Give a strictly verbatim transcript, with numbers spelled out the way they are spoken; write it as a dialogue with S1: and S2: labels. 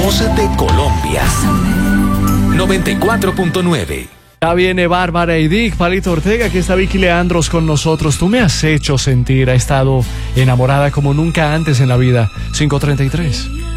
S1: voz de Colombia. noventa y cuatro punto nueve.
S2: Ya viene Bárbara y Dick, Palito Ortega, aquí está Vicky Leandros con nosotros. Tú me has hecho sentir, ha estado enamorada como nunca antes en la vida. cinco treinta y tres.